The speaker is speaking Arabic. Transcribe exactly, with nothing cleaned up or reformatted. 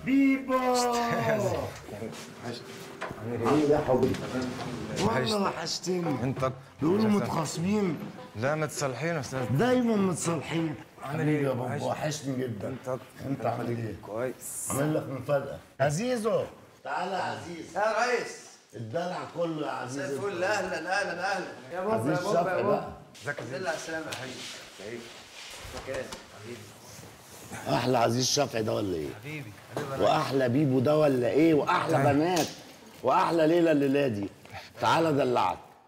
بيبو عامل ايه يا حبيبي؟ والله وحشتني. انت بيقولوا متخاصمين. لا متصالحين يا استاذ. دايما متصالحين. عامل ايه يا بابا؟ وحشني جدا. انت انت عامل ايه؟ كويس. عامل لك مفاجأة. عزيزو تعالى يا عزيز. يا ريس الدلع كله يا عزيز. زي الفل. اهلا اهلا اهلا يا بابا. عزيز شفقي بقى. ازيك يا دل على السلامة يا حبيبي. كيف؟ حبيبي احلى عزيز شفقي ده ولا ايه؟ حبيبي حبيبي. واحلى بيبو ده ولا ايه؟ واحلى بنات واحلى ليله الليله دي. تعالى دلعك.